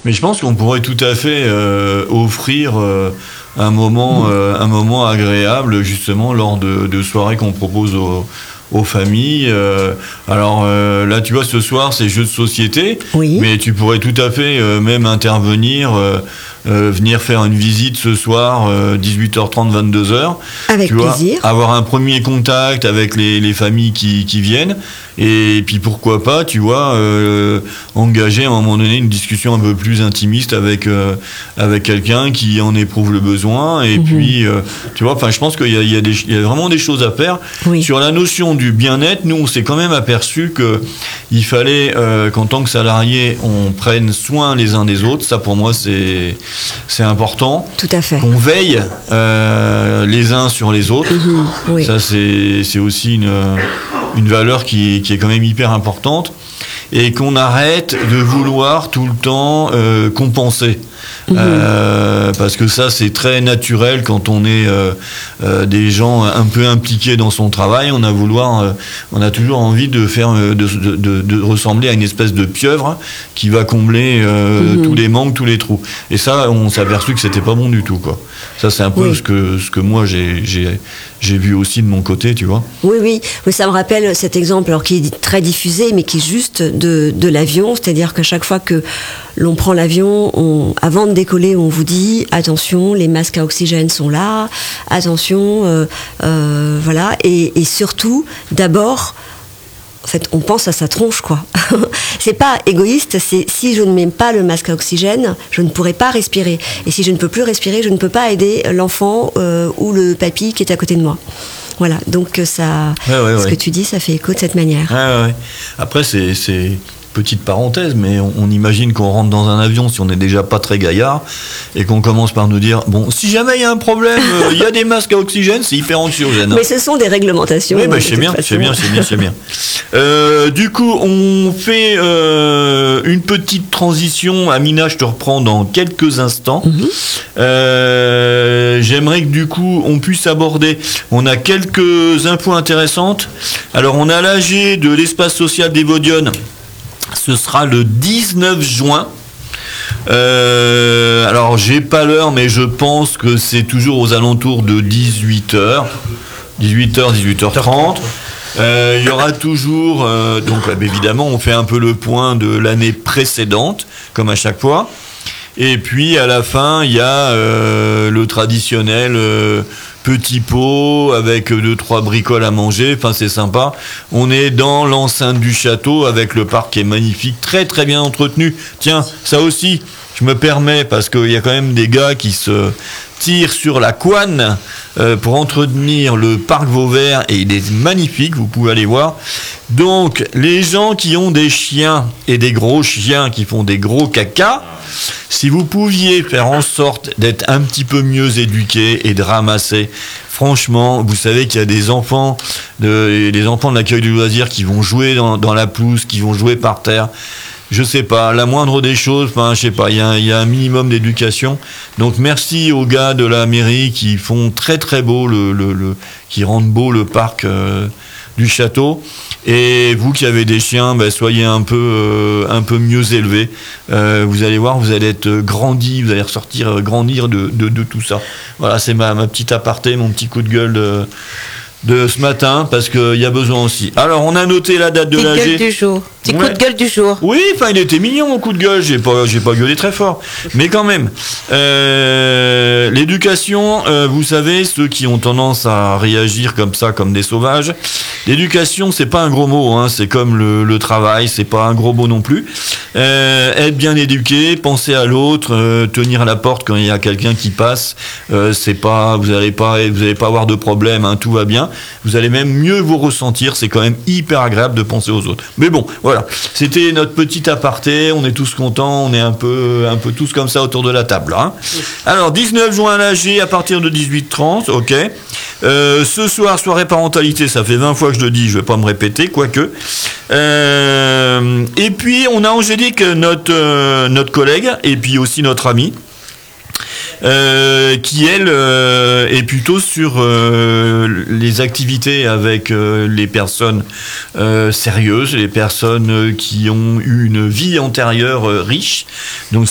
Mais je pense qu'on pourrait tout à fait offrir un moment agréable justement lors de soirées qu'on propose aux familles. Alors là, tu vois, ce soir, c'est jeux de société, Oui. mais tu pourrais tout à fait même intervenir, venir faire une visite ce soir, 18h30, 22h. Avec tu vois, plaisir. avoir un premier contact avec les familles qui viennent. Et puis pourquoi pas, tu vois, engager à un moment donné une discussion un peu plus intimiste avec quelqu'un qui en éprouve le besoin. Et puis, tu vois, enfin, je pense qu'il y a vraiment des choses à faire. Oui. Sur la notion du bien-être, nous, on s'est quand même aperçu que il fallait qu'en tant que salarié, on prenne soin les uns des autres. Ça, pour moi, c'est important. Tout à fait. Qu'on veille les uns sur les autres. Oui. Ça, c'est aussi une valeur qui est quand même hyper importante, et qu'on arrête de vouloir tout le temps compenser. Parce que ça, c'est très naturel quand on est des gens un peu impliqués dans son travail. On a toujours envie de faire de ressembler à une espèce de pieuvre qui va combler tous les manques, tous les trous. Et ça, on s'est aperçu que c'était pas bon du tout, quoi. Ça, c'est un peu ce que moi j'ai vu aussi de mon côté, tu vois. Oui, ça me rappelle cet exemple, alors qui est très diffusé, mais qui est juste de l'avion, c'est-à-dire qu'à chaque fois que l'on prend l'avion, avant de décoller, on vous dit attention, les masques à oxygène sont là, attention, voilà, et surtout, d'abord, en fait, on pense à sa tronche, quoi. C'est pas égoïste, c'est si je ne mets pas le masque à oxygène, je ne pourrai pas respirer. Et si je ne peux plus respirer, je ne peux pas aider l'enfant ou le papy qui est à côté de moi. Voilà, donc ça, ce que tu dis, ça fait écho de cette manière. Ouais. Après, c'est petite parenthèse, mais on imagine qu'on rentre dans un avion si on n'est déjà pas très gaillard et qu'on commence par nous dire bon, si jamais il y a un problème, il y a des masques à oxygène, c'est hyper anxiogène. Mais ce sont des réglementations. Oui, je sais bien. Du coup, on fait une petite transition. Amina, je te reprends dans quelques instants. J'aimerais que du coup, on puisse aborder. On a quelques infos intéressantes. Alors, on a l'AG de l'espace social d'Evodion. Ce sera le 19 juin. Alors, j'ai pas l'heure, mais je pense que c'est toujours aux alentours de 18h. 18h30. Il y aura toujours... donc, évidemment, on fait un peu le point de l'année précédente, comme à chaque fois. Et puis, à la fin, il y a le traditionnel... petit pot avec 2-3 bricoles à manger, enfin c'est sympa. On est dans l'enceinte du château avec le parc qui est magnifique, très très bien entretenu. Tiens, ça aussi, je me permets, parce qu'il y a quand même des gars qui se tirent sur la couenne pour entretenir le parc Vauvert, et il est magnifique, vous pouvez aller voir. Donc, les gens qui ont des chiens et des gros chiens qui font des gros caca, si vous pouviez faire en sorte d'être un petit peu mieux éduqués et de ramasser, franchement, vous savez qu'il y a des enfants de l'accueil du loisir qui vont jouer dans la pelouse, qui vont jouer par terre. Je sais pas, la moindre des choses, enfin, je sais pas, il y a un minimum d'éducation. Donc merci aux gars de la mairie qui font très très beau qui rendent beau le parc du château. Et vous qui avez des chiens, soyez un peu mieux élevés. Vous allez voir, vous allez être grandis, vous allez ressortir grandir de tout ça. Voilà, c'est ma petite aparté, mon petit coup de gueule de ce matin, parce qu'il y a besoin aussi. Alors, on a noté la date de l'AG. Petit gueule du jour. Petit coup de gueule du jour. Oui, enfin, il était mignon, mon coup de gueule. J'ai pas gueulé très fort. Mais quand même. L'éducation, vous savez, ceux qui ont tendance à réagir comme ça, comme des sauvages, l'éducation, c'est pas un gros mot, hein. C'est comme le travail, c'est pas un gros mot non plus. Être bien éduqué, penser à l'autre, tenir à la porte quand il y a quelqu'un qui passe, c'est pas, vous allez pas avoir de problème, hein, tout va bien. Vous allez même mieux vous ressentir, c'est quand même hyper agréable de penser aux autres. Mais bon, voilà, c'était notre petit aparté, on est tous contents, on est un peu tous comme ça autour de la table, hein. Alors, 19 juin à l'AG à partir de 18h30, ok. Ce soir, soirée parentalité, ça fait 20 fois que je le dis, je vais pas me répéter, quoique. Et puis, on a Angélique, notre collègue, et puis aussi notre amie, qui elle est plutôt sur les activités avec les personnes sérieuses, les personnes qui ont eu une vie antérieure riche. Donc